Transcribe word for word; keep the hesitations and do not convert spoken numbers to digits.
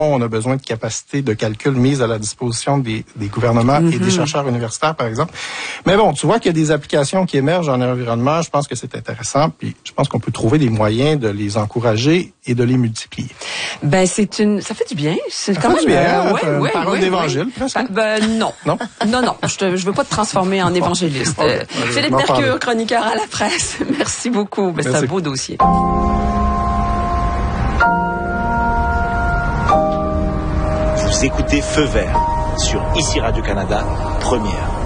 On a besoin de capacités de calcul mises à la disposition des, des gouvernements mm-hmm. et des chercheurs universitaires, par exemple. Mais bon, tu vois qu'il y a des applications qui émergent en environnement. Je pense que c'est intéressant. Puis je pense qu'on peut trouver des moyens de les encourager et de les multiplier. Ben c'est une, ça fait du bien. C'est ça quand fait même du bien. euh, ouais, une ouais, parole ouais, d'évangile, ouais. presque. Ben, ben non, non, non, non. Je te, je veux pas te transformer en évangéliste. Okay. Euh, Philippe Mercure, chroniqueur à la presse. Merci beaucoup. Ben, c'est un beau dossier. Vous écoutez Feu Vert sur Ici Radio-Canada, première.